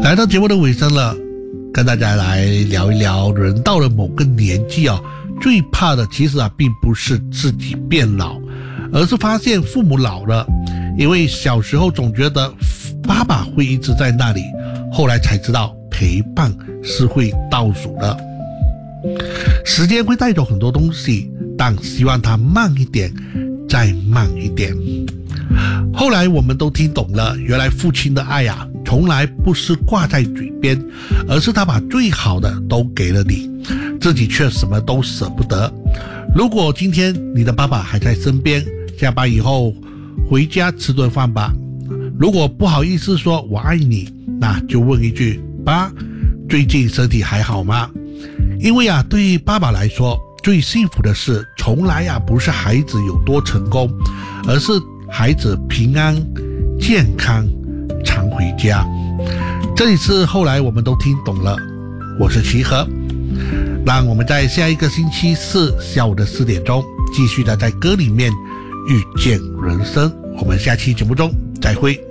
来到节目的尾声了，跟大家来聊一聊，人到了某个年纪最怕的其实并不是自己变老，而是发现父母老了。因为小时候总觉得爸爸会一直在那里，后来才知道陪伴是会倒数的。时间会带走很多东西，但希望它慢一点，再慢一点。后来我们都听懂了，原来父亲的爱从来不是挂在嘴边，而是他把最好的都给了你，自己却什么都舍不得。如果今天你的爸爸还在身边，下班以后回家吃顿饭吧。如果不好意思说我爱你，那就问一句，爸，最近身体还好吗？因为对爸爸来说，最幸福的事从来不是孩子有多成功，而是孩子平安健康常回家。这里是后来我们都听懂了，我是齐和，让我们在下一个星期四下午的4点钟继续的在歌里面遇见人生。我们下期节目中再会。